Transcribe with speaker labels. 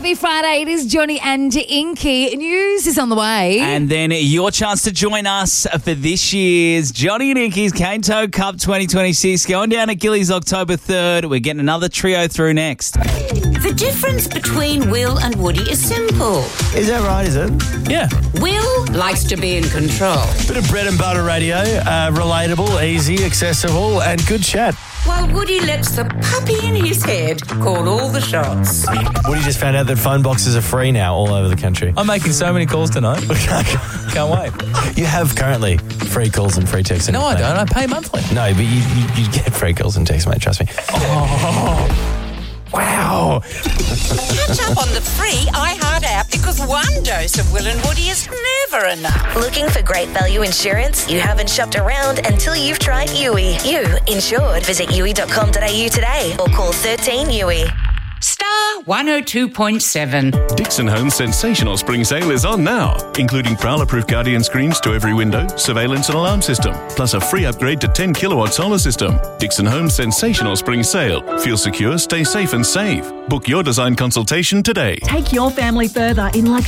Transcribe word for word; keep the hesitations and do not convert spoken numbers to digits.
Speaker 1: Happy Friday. It is Johnny and Inky. News is on the way.
Speaker 2: And then your chance to join us for this year's Johnny and Inky's Cane Toe Cup twenty twenty-six going down at Gillies October third. We're getting another trio through next.
Speaker 3: The difference between Will and Woody is simple.
Speaker 4: Is that right, is it?
Speaker 5: Yeah.
Speaker 3: Will likes to be in control,
Speaker 4: Bit of bread and butter radio, uh, relatable, easy, accessible, and good chat.
Speaker 3: while Woody lets the puppy in his head call all the shots.
Speaker 4: Woody just found out that phone boxes are free now all over the country.
Speaker 5: I'm making so many calls tonight. Can't wait.
Speaker 4: You have currently free calls and free texts.
Speaker 5: No, I don't. I pay monthly.
Speaker 4: No, but you, you, you get free calls and texts, mate, trust me. Oh, wow.
Speaker 3: Catch up on the free iHeart app because one dose of Will and Woody is never enough.
Speaker 6: Looking for great value insurance? You haven't shopped around until you've tried U I. You insured. Visit U I dot com dot a u today or call thirteen U I.
Speaker 3: Star one oh two point seven.
Speaker 7: Dixon Home's sensational spring sale is on now, including prowler-proof Guardian screens to every window, surveillance and alarm system, plus a free upgrade to ten kilowatt solar system. Dixon Home's sensational spring sale. Feel secure, stay safe and save. Book your design consultation today.
Speaker 8: Take your family further in luxury.